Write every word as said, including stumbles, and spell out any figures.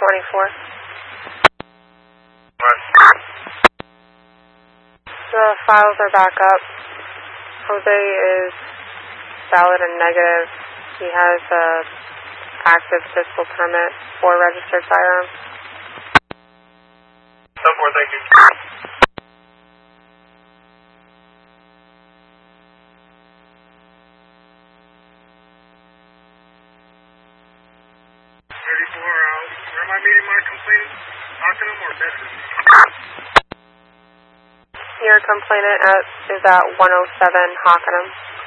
twenty-four. What? The files are back up. Jose is valid and negative. He has a active pistol permit for registered firearm. ten four, thank you. thirty-four, uh, where am I meeting my complaint? Hockenham or Bedford? Your complainant at, is at one oh seven Hockenham.